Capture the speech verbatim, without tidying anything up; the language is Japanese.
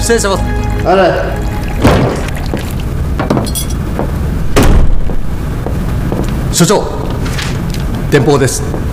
失礼します。 あれ。 所長、電報です。